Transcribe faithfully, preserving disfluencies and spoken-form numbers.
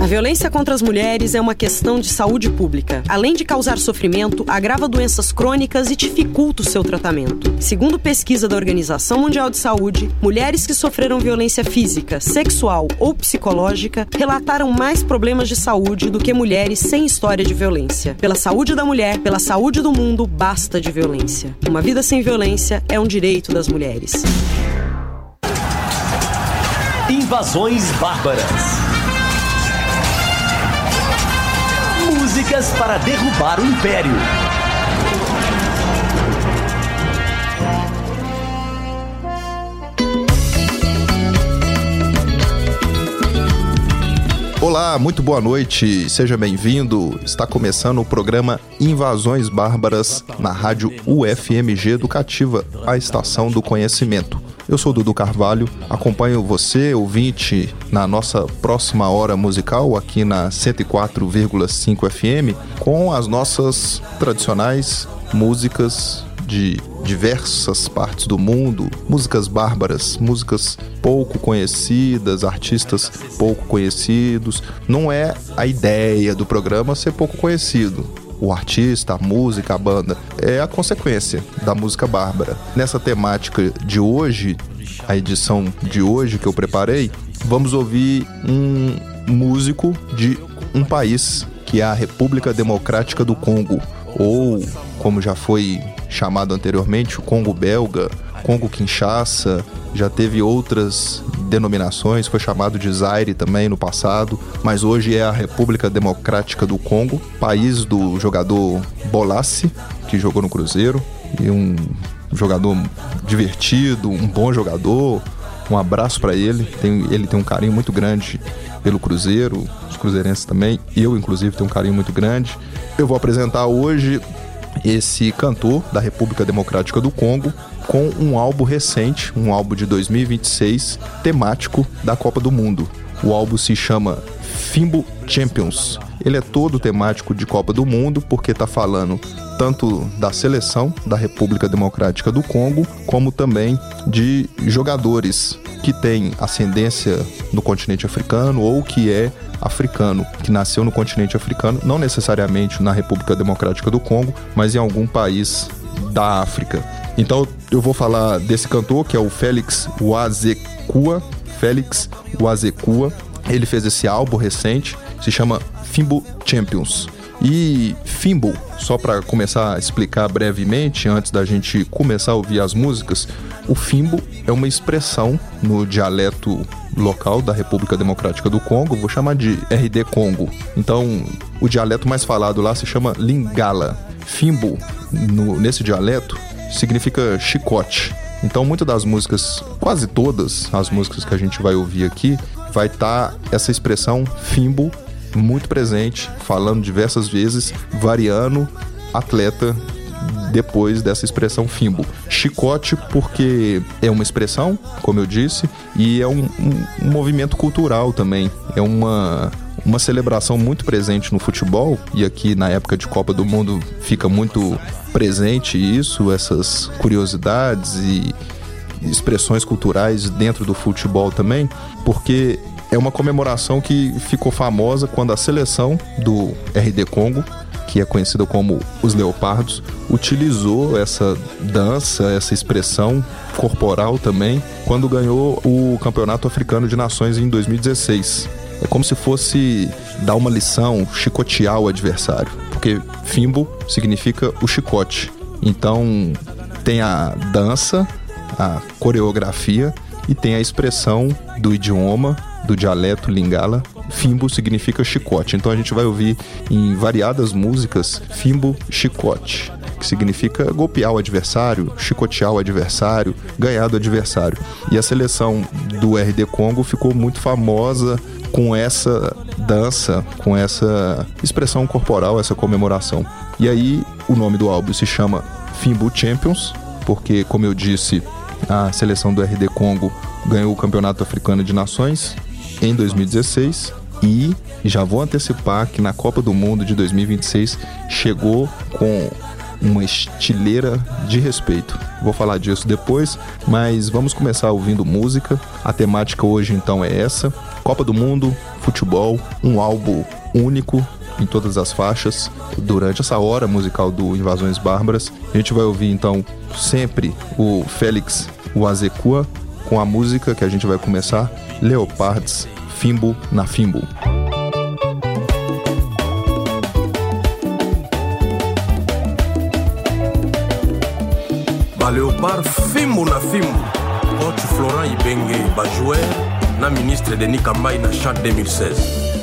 A violência contra as mulheres é uma questão de saúde pública. Além de causar sofrimento, agrava doenças crônicas e dificulta o seu tratamento. Segundo pesquisa da Organização Mundial de Saúde, mulheres que sofreram violência física, sexual ou psicológica relataram mais problemas de saúde do que mulheres sem história de violência. Pela saúde da mulher, pela saúde do mundo, basta de violência. Uma vida sem violência é um direito das mulheres. Invasões bárbaras. Músicas para derrubar o império. Olá, muito boa noite, seja bem-vindo. Está começando o programa Invasões Bárbaras na rádio U F M G Educativa, a estação do conhecimento. Eu sou Dudu Carvalho, acompanho você, ouvinte, na nossa próxima hora musical aqui na cento e quatro vírgula cinco F M, com as nossas tradicionais músicas de diversas partes do mundo, músicas bárbaras, músicas pouco conhecidas, artistas pouco conhecidos. Não é a ideia do programa ser pouco conhecido. O artista, a música, a banda, é a consequência da música bárbara. Nessa temática de hoje, a edição de hoje que eu preparei, vamos ouvir um músico de um país que é a República Democrática do Congo, ou, como já foi chamado anteriormente, o Congo Belga, Congo Kinshasa, já teve outras denominações, foi chamado de Zaire também no passado, mas hoje é a República Democrática do Congo, país do jogador Bolasie, que jogou no Cruzeiro, e um jogador divertido, um bom jogador, um abraço para ele, tem, ele tem um carinho muito grande pelo Cruzeiro, os cruzeirenses também, eu inclusive tenho um carinho muito grande. Eu vou apresentar hoje esse cantor da República Democrática do Congo com um álbum recente, um álbum de dois mil e vinte e seis, temático da Copa do Mundo. O álbum se chama Fimbo Champions. Ele é todo temático de Copa do Mundo porque está falando tanto da seleção da República Democrática do Congo, como também de jogadores que têm ascendência no continente africano ou que é africano, que nasceu no continente africano, não necessariamente na República Democrática do Congo, mas em algum país da África. Então eu vou falar desse cantor, que é o Félix Uazekua. Félix Uazekua. Ele fez esse álbum recente, se chama Fimbo Champions. E Fimbo, só para começar a explicar brevemente, antes da gente começar a ouvir as músicas, o Fimbo é uma expressão no dialeto local da República Democrática do Congo, vou chamar de R D Congo. Então, o dialeto mais falado lá se chama Lingala. Fimbo, no, nesse dialeto, significa chicote. Então, muitas das músicas, quase todas as músicas que a gente vai ouvir aqui, vai estar essa expressão Fimbo muito presente, falando diversas vezes, variando atleta depois dessa expressão Fimbo. Chicote porque é uma expressão, como eu disse, e é um, um, um movimento cultural também. É uma, uma celebração muito presente no futebol, e aqui na época de Copa do Mundo fica muito presente isso, essas curiosidades e expressões culturais dentro do futebol também, porque é uma comemoração que ficou famosa quando a seleção do R D Congo, que é conhecida como os Leopardos, utilizou essa dança, essa expressão corporal também, quando ganhou o Campeonato Africano de Nações em dois mil e dezesseis. É como se fosse dar uma lição, chicotear o adversário, porque Fimbo significa o chicote. Então tem a dança, a coreografia e tem a expressão do idioma, do dialeto Lingala. Fimbo significa chicote. Então a gente vai ouvir em variadas músicas Fimbo Chicote, que significa golpear o adversário, chicotear o adversário, ganhar do adversário. E a seleção do R D Congo ficou muito famosa com essa dança, com essa expressão corporal, essa comemoração. E aí o nome do álbum se chama Fimbo Champions, porque, como eu disse, a seleção do R D Congo ganhou o Campeonato Africano de Nações em dois mil e dezesseis e já vou antecipar que na Copa do Mundo de dois mil e vinte e seis chegou com uma estileira de respeito. Vou falar disso depois, mas vamos começar ouvindo música. A temática hoje então é essa: Copa do Mundo, futebol, um álbum único em todas as faixas. Durante essa hora musical do Invasões Bárbaras, a gente vai ouvir então sempre o Félix Uazekua com a música que a gente vai começar, Leopards, Fimbo na Fimbo. Ba Leopard Fimbo na Fimbo, coach Florent Ibenge Bajouer na ministre Denis Kambai na chat deux mille seize.